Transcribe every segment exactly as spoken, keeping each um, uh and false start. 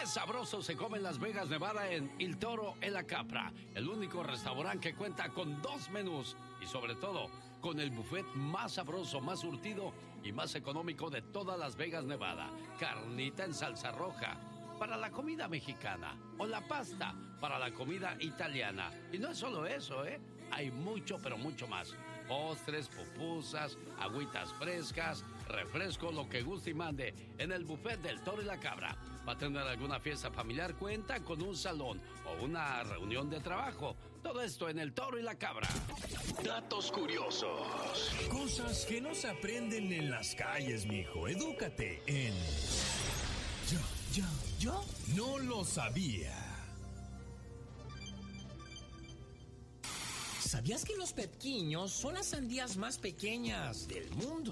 más sabroso se come en Las Vegas, Nevada, en El Toro en la Capra, el único restaurante que cuenta con dos menús y sobre todo con el buffet más sabroso, más surtido y más económico de toda Las Vegas, Nevada. Carnita en salsa roja para la comida mexicana o la pasta para la comida italiana. Y no es solo eso, ¿eh? Hay mucho, pero mucho más. Postres, pupusas, agüitas frescas, refresco, lo que guste y mande en el buffet del Toro y la Cabra. Va a tener alguna fiesta familiar, cuenta con un salón o una reunión de trabajo. Todo esto en el Toro y la Cabra. Datos curiosos. Cosas que no se aprenden en las calles, mijo. Edúcate en... Yo, yo, yo no lo sabía. ¿Sabías que los pepquiños son las sandías más pequeñas del mundo?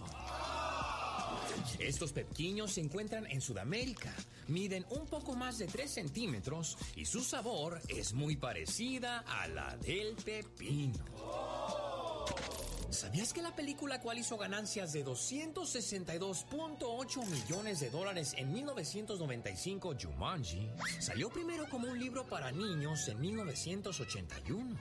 Estos pepquiños se encuentran en Sudamérica, miden un poco más de tres centímetros y su sabor es muy parecida a la del pepino. ¿Sabías que la película cual hizo ganancias de doscientos sesenta y dos punto ocho millones de dólares en mil novecientos noventa y cinco, Jumanji, salió primero como un libro para niños en mil novecientos ochenta y uno?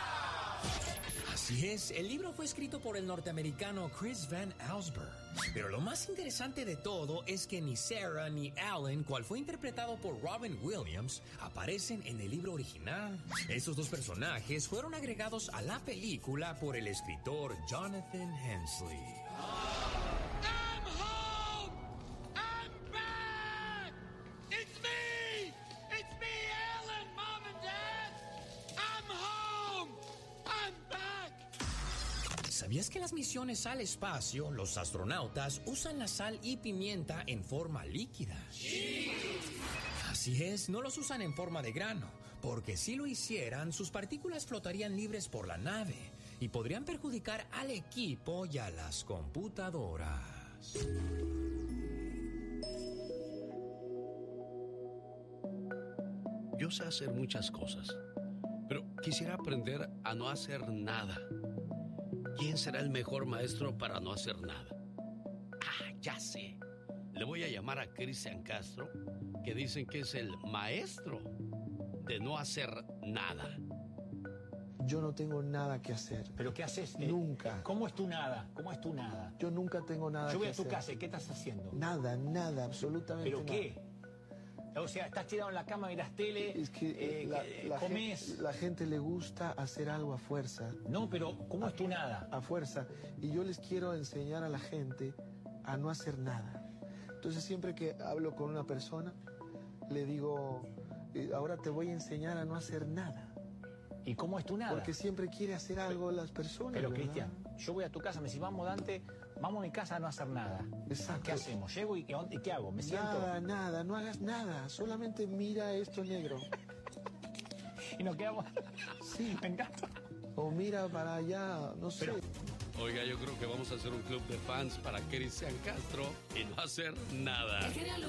Así es, el libro fue escrito por el norteamericano Chris Van Allsburg. Pero lo más interesante de todo es que ni Sarah ni Alan, cual fue interpretado por Robin Williams, aparecen en el libro original. Estos dos personajes fueron agregados a la película por el escritor Jonathan Hensleigh. ¿Sabías que en las misiones al espacio, los astronautas usan la sal y pimienta en forma líquida? Sí. Así es, no los usan en forma de grano, porque si lo hicieran, sus partículas flotarían libres por la nave y podrían perjudicar al equipo y a las computadoras. Yo sé hacer muchas cosas, pero quisiera aprender a no hacer nada. ¿Quién será el mejor maestro para no hacer nada? Ah, ya sé. Le voy a llamar a Cristian Castro, que dicen que es el maestro de no hacer nada. Yo no tengo nada que hacer. ¿Pero qué haces? Nunca. ¿Cómo es tu nada? ¿Cómo es tu nada? Yo nunca tengo nada que hacer. Yo voy a tu casa, ¿y qué estás haciendo? Nada, nada, absolutamente nada. ¿Pero qué? O sea, estás tirado en la cama, miras tele, es que eh, la, la comes... Gente, la gente le gusta hacer algo a fuerza. No, pero ¿cómo a, es tu nada? A fuerza. Y yo les quiero enseñar a la gente a no hacer nada. Entonces siempre que hablo con una persona, le digo, ahora te voy a enseñar a no hacer nada. ¿Y cómo es tu nada? Porque siempre quiere hacer algo las personas. Pero, ¿verdad? Cristian, yo voy a tu casa, me decís, vamos, Dante, vamos a mi casa a no hacer nada. Exacto. ¿Qué hacemos? Llego y, y ¿qué hago? ¿Me siento? Nada, nada, no hagas nada. Solamente mira esto negro. ¿Y nos quedamos? Sí. Me encanta. O mira para allá, no sé. Pero, oiga, yo creo que vamos a hacer un club de fans para Cristian Castro y no hacer nada.